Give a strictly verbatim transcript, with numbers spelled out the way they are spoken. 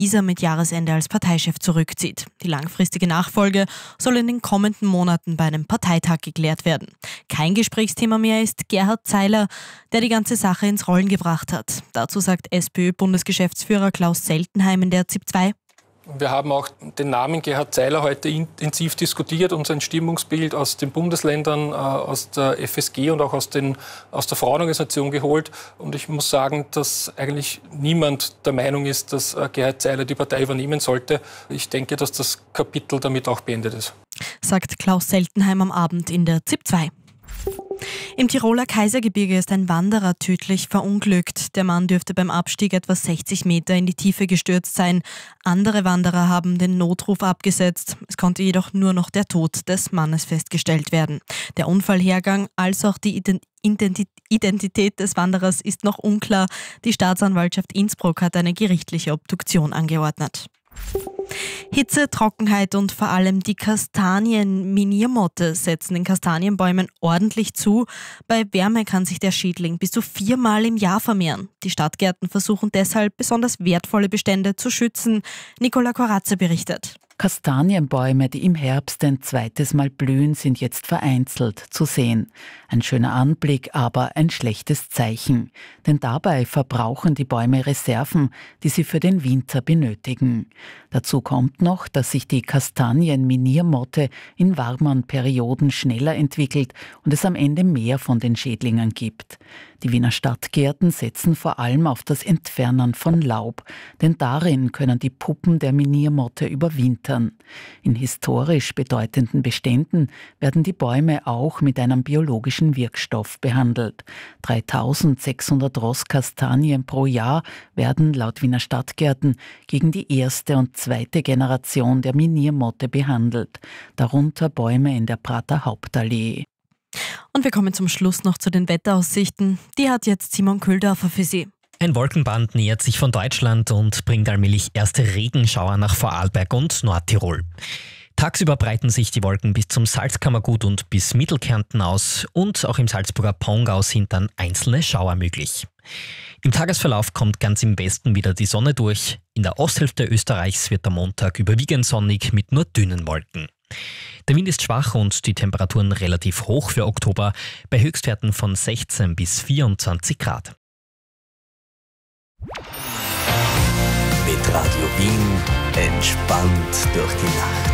Isa mit Jahresende als Parteichef zurückzieht. Die langfristige Nachfolge soll in den kommenden Monaten bei einem Parteitag geklärt werden. Kein Gesprächsthema mehr ist Gerhard Zeiler, der die ganze Sache ins Rollen gebracht hat. Dazu sagt SPÖ-Bundesgeschäftsführer Klaus Seltenheim in der Z I P zwei. Wir haben auch den Namen Gerhard Zeiler heute intensiv diskutiert und sein Stimmungsbild aus den Bundesländern, aus der F S G und auch aus, den, aus der Frauenorganisation geholt. Und ich muss sagen, dass eigentlich niemand der Meinung ist, dass Gerhard Zeiler die Partei übernehmen sollte. Ich denke, dass das Kapitel damit auch beendet ist. Sagt Klaus Seltenheim am Abend in der Z I P zwei. Im Tiroler Kaisergebirge ist ein Wanderer tödlich verunglückt. Der Mann dürfte beim Abstieg etwa sechzig Meter in die Tiefe gestürzt sein. Andere Wanderer haben den Notruf abgesetzt. Es konnte jedoch nur noch der Tod des Mannes festgestellt werden. Der Unfallhergang als auch die Identität des Wanderers ist noch unklar. Die Staatsanwaltschaft Innsbruck hat eine gerichtliche Obduktion angeordnet. Hitze, Trockenheit und vor allem die Kastanien-Miniermotte setzen den Kastanienbäumen ordentlich zu. Bei Wärme kann sich der Schädling bis zu viermal im Jahr vermehren. Die Stadtgärten versuchen deshalb, besonders wertvolle Bestände zu schützen. Nicola Corazze berichtet. Kastanienbäume, die im Herbst ein zweites Mal blühen, sind jetzt vereinzelt zu sehen. Ein schöner Anblick, aber ein schlechtes Zeichen. Denn dabei verbrauchen die Bäume Reserven, die sie für den Winter benötigen. Dazu kommt noch, dass sich die Kastanienminiermotte in warmen Perioden schneller entwickelt und es am Ende mehr von den Schädlingen gibt. Die Wiener Stadtgärten setzen vor allem auf das Entfernen von Laub, denn darin können die Puppen der Miniermotte überwintern. In historisch bedeutenden Beständen werden die Bäume auch mit einem biologischen Wirkstoff behandelt. dreitausendsechshundert Ross Kastanien pro Jahr werden laut Wiener Stadtgärten gegen die erste und zweite Generation der Miniermotte behandelt, darunter Bäume in der Prater Hauptallee. Und wir kommen zum Schluss noch zu den Wetteraussichten. Die hat jetzt Simon Köhldorfer für Sie. Ein Wolkenband nähert sich von Deutschland und bringt allmählich erste Regenschauer nach Vorarlberg und Nordtirol. Tagsüber breiten sich die Wolken bis zum Salzkammergut und bis Mittelkärnten aus und auch im Salzburger Pongau sind dann einzelne Schauer möglich. Im Tagesverlauf kommt ganz im Westen wieder die Sonne durch. In der Osthälfte Österreichs wird der Montag überwiegend sonnig mit nur dünnen Wolken. Der Wind ist schwach und die Temperaturen relativ hoch für Oktober, bei Höchstwerten von sechzehn bis vierundzwanzig Grad. Mit Radio Wien entspannt durch die Nacht.